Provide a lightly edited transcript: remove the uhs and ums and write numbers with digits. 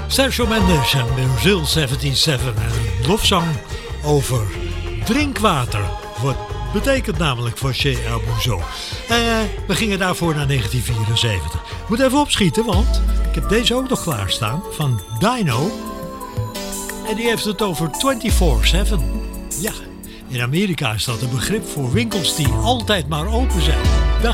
Sergio Mendes en Brazil 77 en een lofzang over drinkwater. Wat betekent namelijk voor Che Abuso. We gingen daarvoor naar 1974. Moet even opschieten, want ik heb deze ook nog klaarstaan van Dino. En die heeft het over 24/7. Ja, in Amerika is dat een begrip voor winkels die altijd maar open zijn. Dag